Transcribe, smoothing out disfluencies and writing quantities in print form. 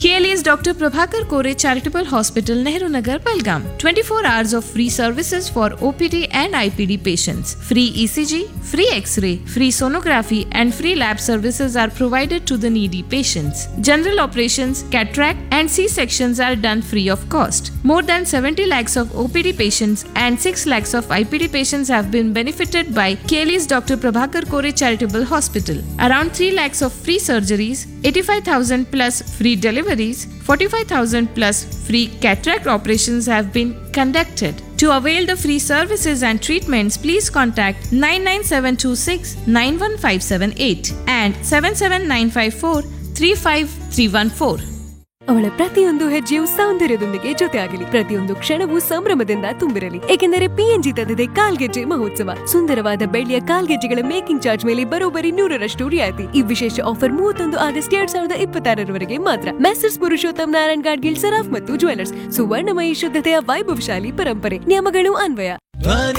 KLE's Dr. Prabhakar Kore Charitable Hospital, Nehru Nagar, Belgaum. 24 hours of free services for OPD and IPD patients. Free ECG, free X-ray, free sonography and free lab services are provided to the needy patients. General operations, cataract and C-sections are done free of cost. More than 70 lakhs of OPD patients and 6 lakhs of IPD patients have been benefited by KLE's Dr. Prabhakar Kore Charitable Hospital. Around 3 lakhs of free surgeries, 85,000 plus free deliveries, 45,000 plus free cataract operations have been conducted. To avail the free services and treatments, please contact 99726 91578 and 77954 35314. ಅವಳ ಪ್ರತಿಯೊಂದು ಹೆಜ್ಜೆಯು ಸೌಂದರ್ಯದೊಂದಿಗೆ ಜೊತೆಯಾಗಲಿ, ಪ್ರತಿಯೊಂದು ಕ್ಷಣವೂ ಸಂಭ್ರಮದಿಂದ ತುಂಬಿರಲಿ. ಏಕೆಂದರೆ PNG ತಂದಿದೆ ಕಾಲ್ಗೆಜ್ಜೆ ಮಹೋತ್ಸವ. ಸುಂದರವಾದ ಬೆಳ್ಳಿಯ ಕಾಲ್ಗೆಜ್ಜೆಗಳ ಮೇಕಿಂಗ್ ಚಾರ್ಜ್ ಮೇಲೆ ಬರೋಬ್ಬರಿ 100% ರಿಯಾಯಿತಿ. ಈ ವಿಶೇಷ ಆಫರ್ 31 ಆಗಸ್ಟ್ 2026 ಮಾತ್ರ. ಮೆಸರ್ಸ್ ಪುರುಷೋತ್ತಮ್ ನಾರಾಯಣ್ ಗಾಡ್ಗಿಲ್ ಸರಾಫ್ ಮತ್ತು ಜ್ಯುವೆಲರ್ಸ್. ಸುವರ್ಣಮಯಿ ಶುದ್ಧತೆಯ ವೈಭವಶಾಲಿ ಪರಂಪರೆ. ನಿಯಮಗಳು ಅನ್ವಯ.